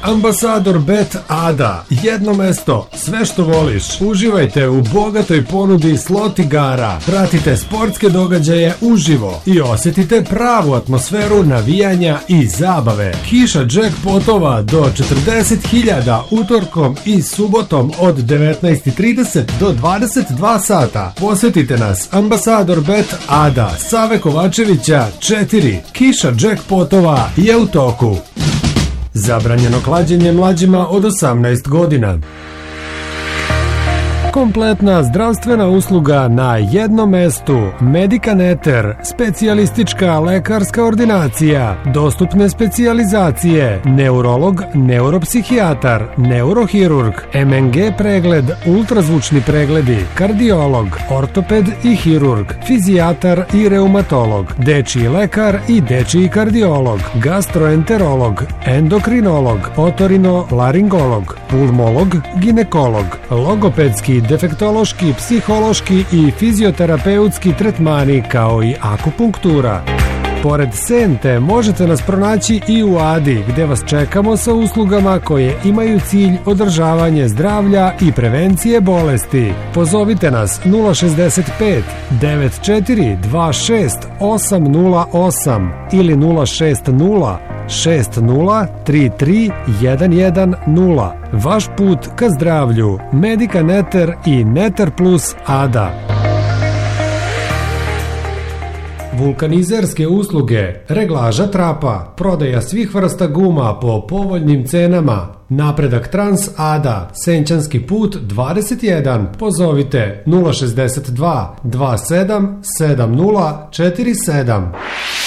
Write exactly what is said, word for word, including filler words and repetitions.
Ambasador Bet Ada, jedno mesto, sve što voliš. Uživajte u bogatoj ponudi slot igara, pratite sportske događaje uživo i osjetite pravu atmosferu navijanja i zabave. Kiša jackpotova do četrdeset hiljada utorkom i subotom od devetnaest i trideset do dvadeset dva sata. Posjetite nas, Ambasador Bet Ada, Save Kovačevića četiri. Kiša jackpotova je u toku. Zabranjeno klađenje mlađima od osamnaest godina. Kompletna zdravstvena usluga na jednom mestu. Medikaneter, specijalistička lekarska ordinacija, dostupne specijalizacije, neurolog, neuropsihijatar, neurohirurg, em en ge pregled, ultrazvučni pregledi, kardiolog, ortoped i hirurg, fizijatar i reumatolog, dečiji lekar i dečiji kardiolog, gastroenterolog, endokrinolog, otorinolaringolog, pulmolog, ginekolog, logopedski, defektološki, psihološki i fizioterapeutski tretmani kao i akupunktura. Pored Sente možete nas pronaći i u Adi, gde vas čekamo sa uslugama koje imaju cilj održavanje zdravlja i prevencije bolesti. Pozovite nas nula šezdeset pet devet četiri dva šest osam nula osam ili nula šest nula šest nula tri tri jedan jedan nula. Vaš put ka zdravlju. Medikaneter i Neter Plus Ada. Vulkanizerske usluge, reglaža trapa, prodaja svih vrsta guma po povoljnim cenama. Napredak Trans Ada, Senčanski put dvadeset jedan. Pozovite nula šezdeset dva dva sedam sedam nula četiri sedam.